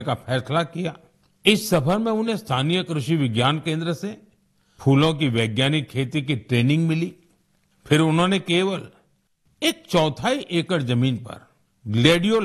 का फैसला किया। इस सफर में उन्हें स्थानीय कृषि विज्ञान केंद्र से फूलों की वैज्ञानिक खेती की ट्रेनिंग मिली। फिर उन्होंने केवल एक चौथाई एकड़ जमीन पर ग्लेडियोलाइट्स